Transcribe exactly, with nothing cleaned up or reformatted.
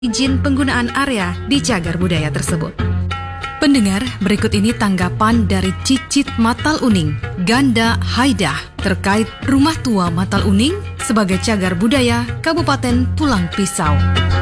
izin penggunaan area di cagar budaya tersebut. Pendengar, berikut ini tanggapan dari Cicit Matal Uning, Ganda Haidah, terkait Rumah Tua Matal Uning sebagai cagar budaya Kabupaten Pulang Pisau.